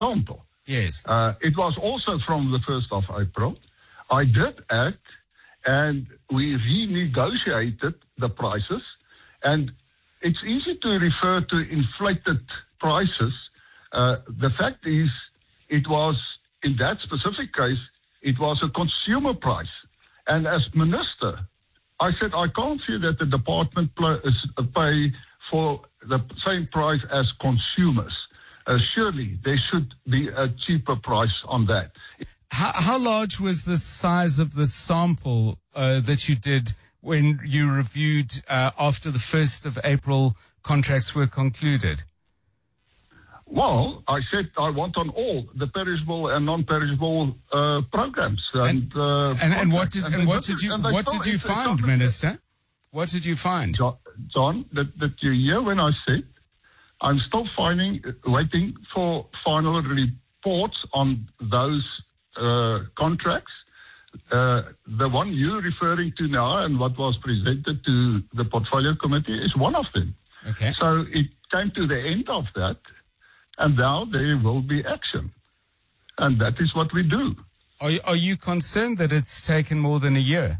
example. Yes. It was also from the 1st of April. I did act, and we renegotiated the prices. And it's easy to refer to inflated prices. The fact is, it was, in that specific case, it was a consumer price. And as minister, I said I can't see that the department pay for the same price as consumers. Surely there should be a cheaper price on that. How large was the size of the sample that you did when you reviewed after the 1st of April contracts were concluded? Well, I said I want on all the perishable and non-perishable programs. And what did you find, Minister? What did you find? John, did you hear when I said I'm still waiting for final reports on those contracts? The one you're referring to now and what was presented to the portfolio committee is one of them. Okay. So it came to the end of that, and now there will be action. And that is what we do. Are you concerned that it's taken more than a year?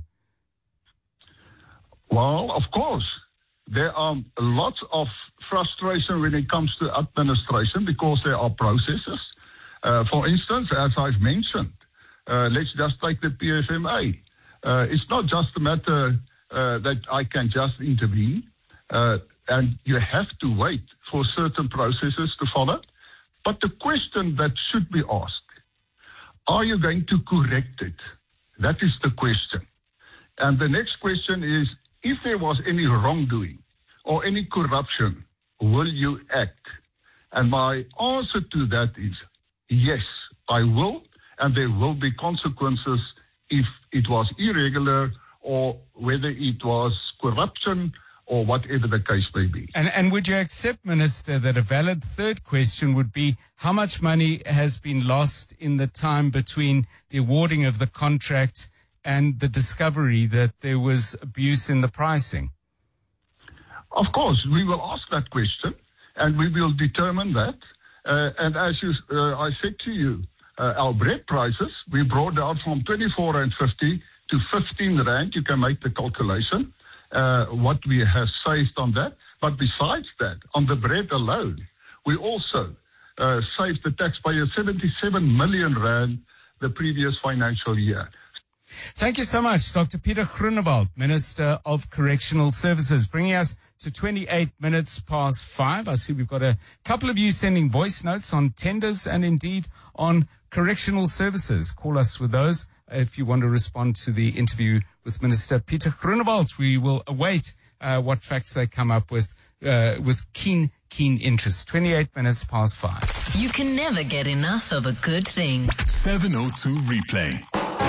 Well, of course. There are lots of frustration when it comes to administration because there are processes. For instance, as I've mentioned, let's just take the PFMA. It's not just a matter that I can just intervene, and you have to wait for certain processes to follow. But the question that should be asked, are you going to correct it? That is the question. And the next question is, if there was any wrongdoing or any corruption, will you act? And my answer to that is, yes, I will, and there will be consequences if it was irregular or whether it was corruption or whatever the case may be. And would you accept, Minister, that a valid third question would be how much money has been lost in the time between the awarding of the contract and the discovery that there was abuse in the pricing? Of course, we will ask that question, and we will determine that. And as I said to you, our bread prices, we brought down from 24.50 to 15 rand. You can make the calculation, what we have saved on that. But besides that, on the bread alone, we also saved the taxpayer 77 million rand the previous financial year. Thank you so much, Dr. Peter Groenewald, Minister of Correctional Services, bringing us to 28 minutes past 5. I see we've got a couple of you sending voice notes on tenders and indeed on correctional services. Call us with those if you want to respond to the interview with Minister Peter Groenewald. We will await what facts they come up with keen interest. 28 minutes past 5. You can never get enough of a good thing. 702 Replay.